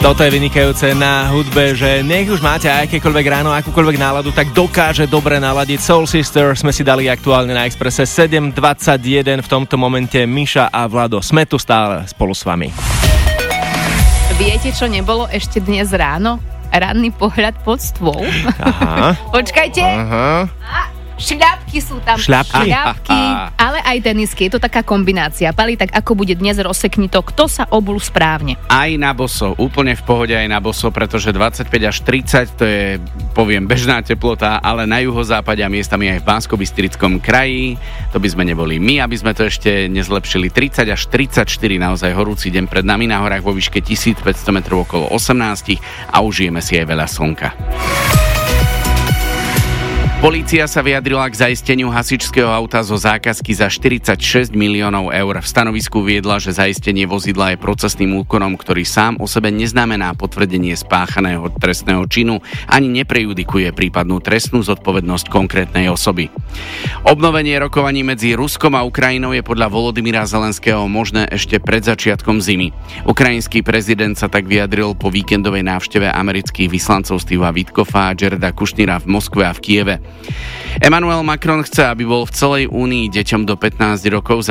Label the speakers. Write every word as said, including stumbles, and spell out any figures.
Speaker 1: Toto je vynikajúce na hudbe, že nech už máte akékoľvek ráno, akúkoľvek náladu, tak dokáže dobre naladiť. Soul Sister sme si dali aktuálne na Expresse sedem dvadsaťjeden. V tomto momente Miša a Vlado. Sme tu stále spolu s vami.
Speaker 2: Viete, čo nebolo ešte dnes ráno? Ranný pohľad pod stôl.
Speaker 1: Aha.
Speaker 2: Počkajte.
Speaker 1: Aha.
Speaker 2: Šľapky sú tam.
Speaker 1: Šľapky?
Speaker 2: Šľapky, ale aj tenisky. Je to taká kombinácia. Pali, tak ako bude dnes, rozsekni to, kto sa obul správne.
Speaker 3: Aj na boso, úplne v pohode aj na boso, pretože dvadsaťpäť až tridsať, to je, poviem, bežná teplota, ale na juhozápade a miestami aj v Banskobystrickom kraji, to by sme neboli my, aby sme to ešte nezlepšili. tridsať až tridsaťštyri, naozaj horúci deň pred nami, na horách vo výške tisícpäťsto metrov okolo osemnásť a užijeme si aj veľa slnka. Polícia sa vyjadrila k zaisteniu hasičského auta zo zákazky za štyridsaťšesť miliónov eur. V stanovisku viedla, že zaistenie vozidla je procesným úkonom, ktorý sám o sebe neznamená potvrdenie spáchaného trestného činu ani neprejudikuje prípadnú trestnú zodpovednosť konkrétnej osoby. Obnovenie rokovaní medzi Ruskom a Ukrajinou je podľa Volodymyra Zelenského možné ešte pred začiatkom zimy. Ukrajinský prezident sa tak vyjadril po víkendovej návšteve amerických vyslancov Steva Witkoffa a Jareda Kushnera v Moskve a v Kieve. Emmanuel Macron chce, aby bol v celej únii deťom do pätnásť rokov